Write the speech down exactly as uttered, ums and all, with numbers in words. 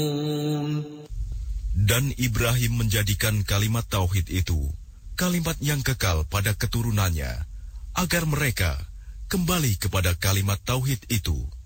Dan Ibrahim menjadikan kalimat tauhid itu kalimat yang kekal pada keturunannya, agar mereka kembali kepada kalimat tauhid itu.